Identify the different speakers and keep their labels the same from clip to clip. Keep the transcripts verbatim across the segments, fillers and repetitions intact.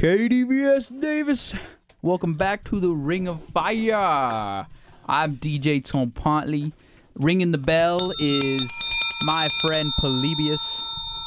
Speaker 1: K D V S Davis. Welcome back to the Ring of Fire. I'm D J Tom Pontley. Ringing the bell is my friend Polybius.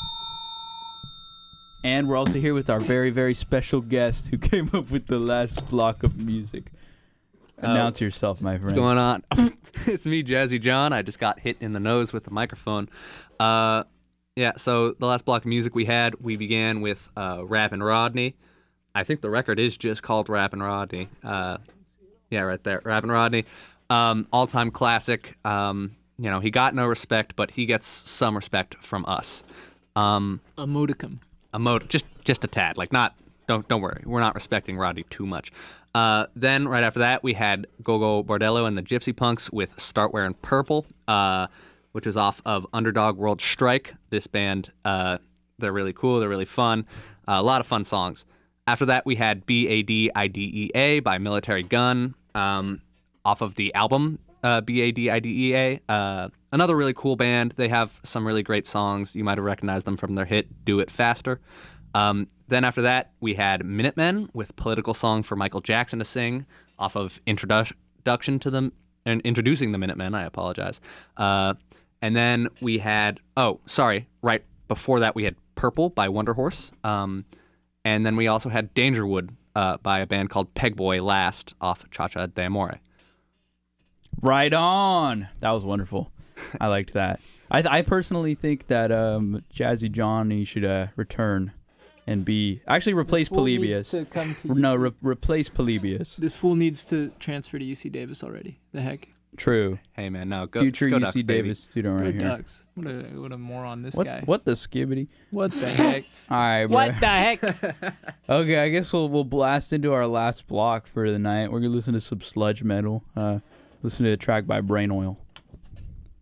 Speaker 1: And we're also here with our very, very special guest who came up with the last block of music. Announce uh, yourself, my friend.
Speaker 2: What's going on? It's me, Jazzy John. I just got hit in the nose with the microphone. Uh, yeah, so the last block of music we had, we began with uh, Rappin' Rodney. I think the record is just called Rappin' Rodney. Uh, yeah, right there, Rappin' Rodney. Um, all-time classic. Um, you know, he got no respect, but he gets some respect from us. Um,
Speaker 3: a modicum.
Speaker 2: A mod, just just a tad. Like not. Don't don't worry. We're not respecting Rodney too much. Uh, then right after that, we had Gogo Bordello and the Gypsy Punks with "Start Wearing Purple," uh, which is off of Underdog World Strike. This band, uh, they're really cool. They're really fun. Uh, a lot of fun songs. After that, we had B A D I D E A by Military Gun, um, off of the album uh, B A D I D E A. Uh, another really cool band. They have some really great songs. You might have recognized them from their hit "Do It Faster." Um, then after that, we had Minutemen with "Political Song for Michael Jackson to Sing" off of Introduction to them and Introducing the Minutemen. I apologize. Uh, and then we had oh sorry right before that we had "Purple" by Wonder Horse. Um, And then we also had Dangerwood uh, by a band called Pegboy last off Cha Cha d'Amore.
Speaker 1: Right on. That was wonderful. I liked that. I I personally think that um, Jazzy Johnny should uh, return and be actually replace Polybius.
Speaker 3: To come to
Speaker 1: no, re- replace Polybius.
Speaker 3: This fool needs to transfer to U C Davis already. The heck.
Speaker 1: True.
Speaker 2: Hey man, no go.
Speaker 1: Future
Speaker 2: go
Speaker 1: U C
Speaker 2: Ducks,
Speaker 1: Davis student right
Speaker 3: Go
Speaker 1: here.
Speaker 3: Ducks. What a what a moron this
Speaker 1: What
Speaker 3: guy.
Speaker 1: what the skibbity?
Speaker 3: What the heck?
Speaker 1: All right, bro.
Speaker 3: What the heck?
Speaker 1: Okay, I guess we'll we'll blast into our last block for the night. We're gonna listen to some sludge metal. Uh, listen to a track by Brain Oil.